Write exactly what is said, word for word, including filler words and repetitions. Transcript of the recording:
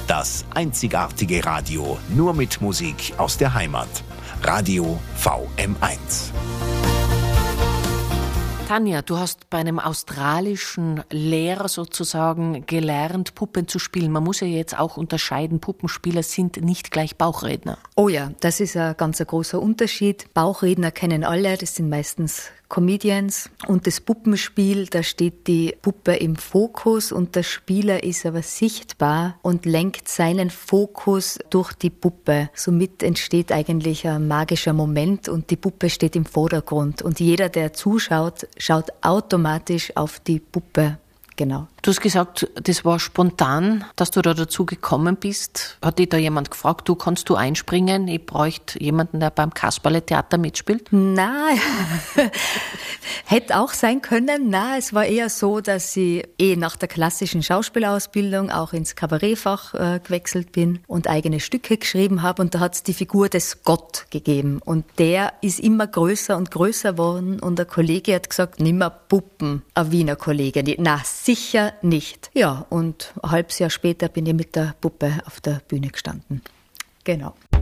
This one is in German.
Das einzigartige Radio, nur mit Musik aus der Heimat. Radio V M eins. Tanja, du hast bei einem australischen Lehrer sozusagen gelernt, Puppen zu spielen. Man muss ja jetzt auch unterscheiden, Puppenspieler sind nicht gleich Bauchredner. Oh ja, das ist ein ganz ein großer Unterschied. Bauchredner kennen alle, das sind meistens Comedians. Und das Puppenspiel, da steht die Puppe im Fokus und der Spieler ist aber sichtbar und lenkt seinen Fokus durch die Puppe. Somit entsteht eigentlich ein magischer Moment und die Puppe steht im Vordergrund. Und jeder, der zuschaut, schaut automatisch auf die Puppe. Genau. Du hast gesagt, das war spontan, dass du da dazu gekommen bist. Hat dich da jemand gefragt, du kannst du einspringen? Ich bräuchte jemanden, der beim Kasperle-Theater mitspielt. Nein, hätte auch sein können. Nein, es war eher so, dass ich eh nach der klassischen Schauspielausbildung auch ins Kabarettfach äh, gewechselt bin und eigene Stücke geschrieben habe. Und da hat es die Figur des Gott gegeben. Und der ist immer größer und größer geworden. Und der Kollege hat gesagt, nimmer Puppen. Ein Wiener Kollege. Na, sicher nicht. Ja, und ein halbes Jahr später bin ich mit der Puppe auf der Bühne gestanden. Genau.